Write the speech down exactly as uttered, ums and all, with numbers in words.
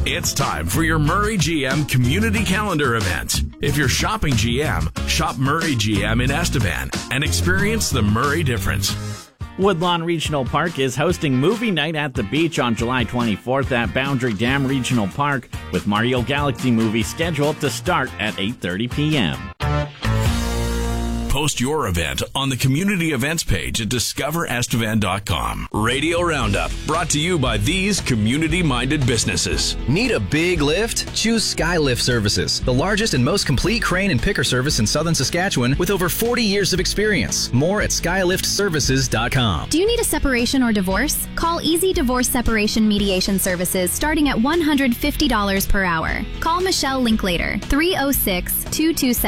It's time for your Murray G M Community Calendar event. If you're shopping G M, shop Murray G M in Estevan and experience the Murray difference. Woodlawn Regional Park is hosting Movie Night at the Beach on July twenty-fourth at Boundary Dam Regional Park, with Mario Galaxy movie scheduled to start at eight thirty p.m. Post your event on the community events page at discover estevan dot com. Radio Roundup, brought to you by these community-minded businesses. Need a big lift? Choose Skylift Services, the largest and most complete crane and picker service in southern Saskatchewan with over forty years of experience. More at skylift services dot com. Do you need a separation or divorce? Call Easy Divorce Separation Mediation Services starting at one hundred fifty dollars per hour. Call Michelle Linklater, three oh six, two two seven